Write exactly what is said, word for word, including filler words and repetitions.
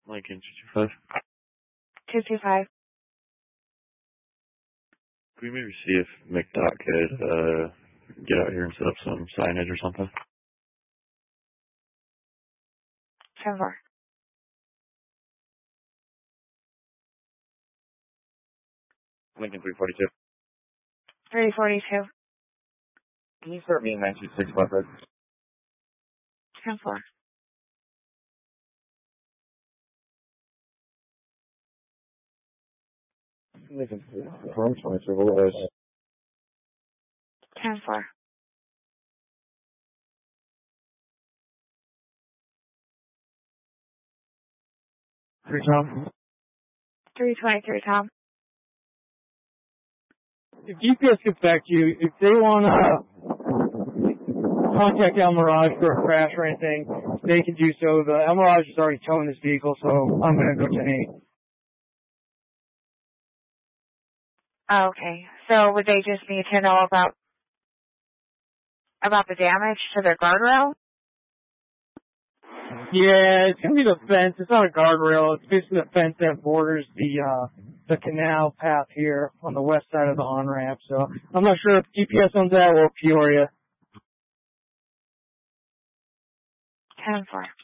Lincoln two two five. two two five. Can we maybe see if McDoc could uh, get out here and set up some signage or something? ten four. Lincoln three forty-two. three forty-two. Can you start me in nine two six one five? ten four. Lincoln twenty-two, otherwise. ten four. Three Tom. three twenty-three, Tom. If G P S gets back to you, if they want to contact El Mirage for a crash or anything, they can do so. The El Mirage is already towing this vehicle, so I'm going to go to eight. Okay. So would they just need to know about about the damage to their guardrail? Yeah, it's going to be the fence. It's not a guardrail. It's basically the fence that borders the uh, the canal path here on the west side of the on-ramp. So I'm not sure if G P S owns that or Peoria. ten four.